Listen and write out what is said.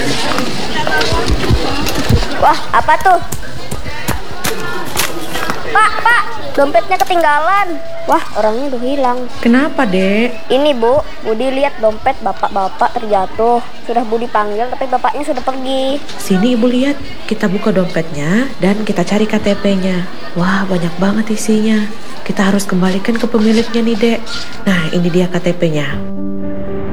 Wah, apa tuh? Pak, dompetnya ketinggalan. Wah, orangnya udah hilang. Kenapa, Dek? Ini Bu, Budi lihat dompet bapak-bapak terjatuh. Sudah Budi panggil tapi bapaknya sudah pergi. Sini Ibu lihat, kita buka dompetnya dan kita cari KTP-nya. Wah, banyak banget isinya. Kita harus kembalikan ke pemiliknya nih, Dek. Nah, ini dia KTP-nya.